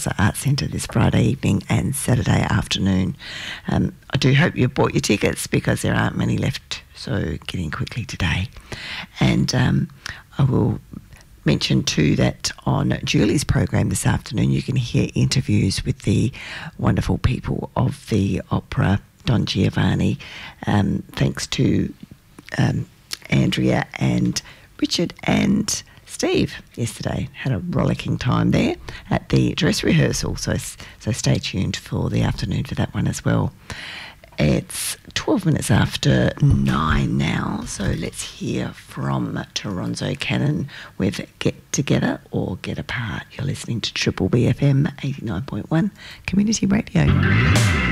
Barossa Arts Centre this Friday evening and Saturday afternoon. I do hope you've bought your tickets because there aren't many left, so get in quickly today. And I will mention too that on Julie's program this afternoon you can hear interviews with the wonderful people of the opera Don Giovanni. Thanks to Andrea and Richard and Steve yesterday. Had a rollicking time there at the dress rehearsal, so stay tuned for the afternoon for that one as well. It's 12 minutes after 9 now, so let's hear from Toronzo Cannon with Get Together or Get Apart. You're listening to Triple BFM 89.1 Community Radio.